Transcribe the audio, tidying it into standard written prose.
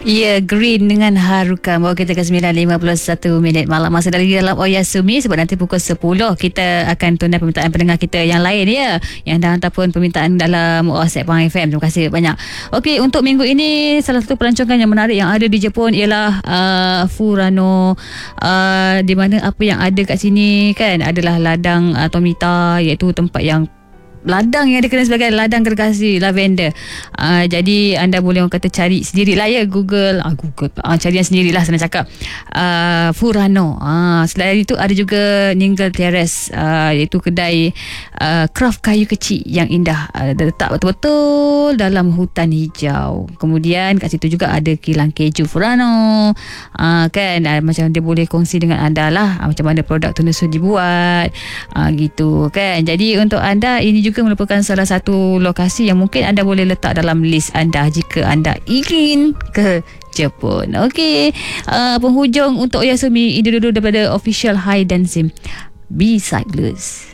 Ya, Green dengan Haruka. Bawa kita ke 9.51 malam. Masa lagi dalam Oyasumi. Sebab nanti pukul 10 kita akan tunda permintaan pendengar kita yang lain ya, yang dah hantar pun permintaan dalam WhatsApp Pahang FM. Terima kasih banyak. Okey, untuk minggu ini salah satu pelancongan yang menarik yang ada di Jepun ialah Furano, di mana apa yang ada kat sini kan adalah ladang Tomita, iaitu tempat yang ladang yang dikenal sebagai ladang gergasi lavender. Jadi anda boleh orang kata cari sendirilah ya, Google carian sendirilah senang cakap. Furano. Selain itu ada juga Ningle Terrace, iaitu kedai craft kayu kecil yang indah, letak betul-betul dalam hutan hijau. Kemudian kat situ juga ada kilang keju Furano, kan macam dia boleh kongsi dengan anda lah macam mana produk tu dibuat, gitu kan. Jadi untuk anda ini juga merupakan salah satu lokasi yang mungkin anda boleh letak dalam list anda jika anda ingin ke Jepun. Okey, penghujung untuk Oyasumi ini dulu daripada official High Dancing. Be Sightless.